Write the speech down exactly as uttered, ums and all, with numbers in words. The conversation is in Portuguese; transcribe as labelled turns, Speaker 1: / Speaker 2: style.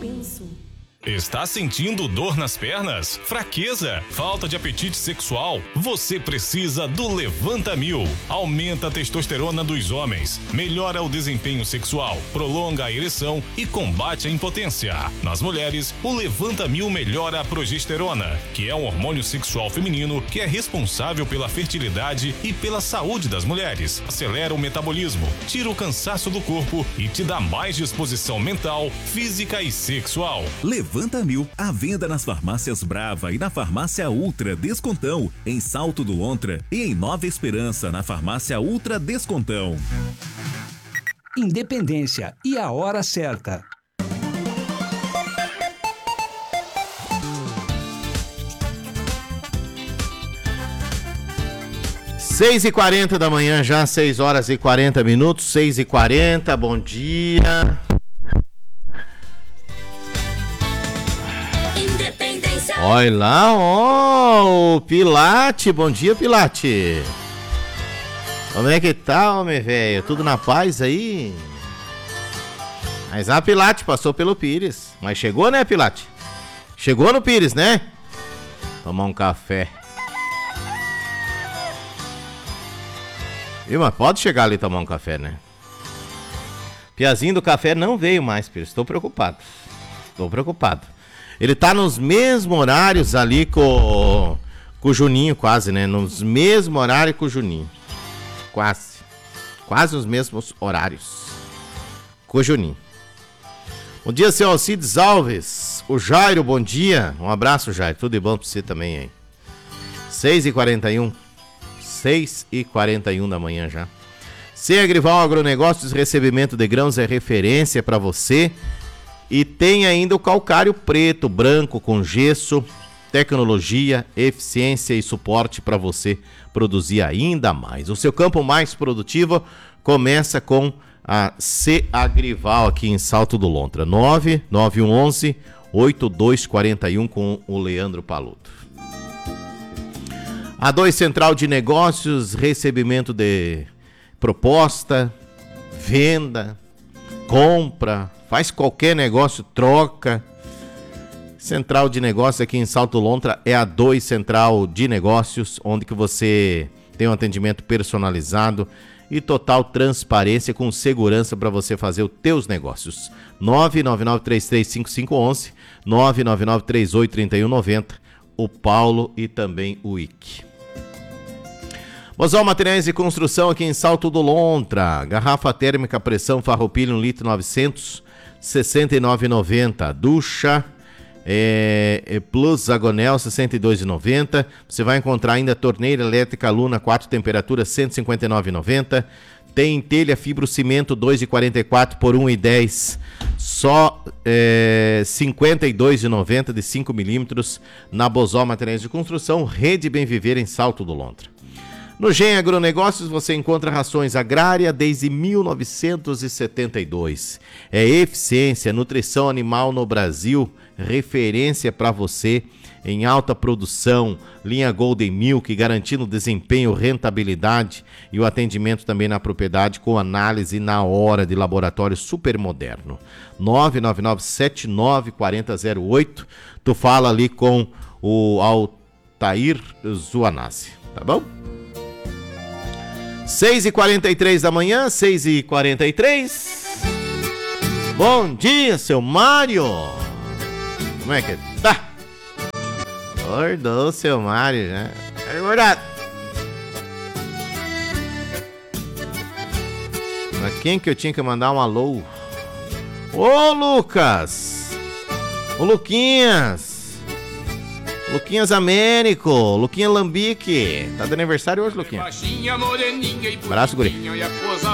Speaker 1: penso.
Speaker 2: Está sentindo dor nas pernas? Fraqueza? Falta de apetite sexual? Você precisa do Levanta Mil. Aumenta a testosterona dos homens, melhora o desempenho sexual, prolonga a ereção e combate a impotência. Nas mulheres, o Levanta Mil melhora a progesterona, que é um hormônio sexual feminino que é responsável pela fertilidade e pela saúde das mulheres. Acelera o metabolismo, tira o cansaço do corpo e te dá mais disposição mental, física e sexual.
Speaker 3: Levanta Mil, à venda nas farmácias Brava e na farmácia Ultra Descontão, em Salto do Lontra e em Nova Esperança, na farmácia Ultra Descontão.
Speaker 4: Independência e a hora certa.
Speaker 5: seis e quarenta da manhã já, seis horas e quarenta minutos, seis e quarenta, bom dia. Olha lá, ó, o Pilate, bom dia, Pilate. Como é que tá, homem velho? Tudo na paz aí? Mas a Pilate passou pelo Pires, mas chegou, né, Pilate? Chegou no Pires, né? Tomar um café. Viu, mas pode chegar ali e tomar um café, né? Piazinho do café não veio mais, Pires, estou preocupado. Estou preocupado. Ele tá nos mesmos horários ali com, com o Juninho, quase, né? Nos mesmos horários com o Juninho. Quase. Quase os mesmos horários com o Juninho. Bom dia, seu Alcides Alves. O Jairo, bom dia. Um abraço, Jairo. Tudo de bom pra você também, hein? seis e quarenta e um. seis e quarenta e um da manhã já. C Agrival Agronegócios, recebimento de grãos é referência para você. E tem ainda o calcário preto, branco, com gesso, tecnologia, eficiência e suporte para você produzir ainda mais. O seu campo mais produtivo começa com a C Agrival aqui em Salto do Lontra. nove nove um um um oito dois quatro um com o Leandro Paludo. A dois Central de Negócios, recebimento de proposta, venda, compra, faz qualquer negócio, troca. Central de Negócios aqui em Salto Lontra é a dois Central de Negócios, onde que você tem um atendimento personalizado e total transparência com segurança para você fazer os teus negócios. nove nove nove três três cinco cinco um um, nove nove nove três oito três um nove zero, o Paulo e também o Ike. Mosol Materiais de Construção aqui em Salto do Lontra. Garrafa térmica pressão Farroupilha um litro novecentos, sessenta e nove reais e noventa centavos. Ducha é, é Plus Zagonel sessenta e dois reais e noventa centavos. Você vai encontrar ainda torneira elétrica Luna quatro temperaturas cento e cinquenta e nove reais e noventa centavos. Tem telha fibrocimento dois reais e quarenta e quatro por um real e dez centavos. Só é, cinquenta e dois reais e noventa centavos de cinco milímetros na Bosol Materiais de Construção. Rede Bem Viver em Salto do Lontra. No Gen Agronegócios você encontra rações agrárias desde mil novecentos e setenta e dois. É eficiência, nutrição animal no Brasil, referência para você em alta produção, linha Golden Milk, garantindo desempenho, rentabilidade e o atendimento também na propriedade com análise na hora de laboratório super moderno. nove nove nove sete nove quatro zero zero oito. Tu fala ali com o Altair Zuanassi, tá bom? seis e quarenta e três da manhã, seis e quarenta e três. Bom dia, seu Mário. Como é que tá? Acordou, seu Mário, né? Acordado. Pra quem que eu tinha que mandar um alô? Ô, Lucas! Ô, Luquinhas! Luquinhas Américo, Luquinha Lambique. Tá de aniversário hoje, Luquinha. Abraço, guri.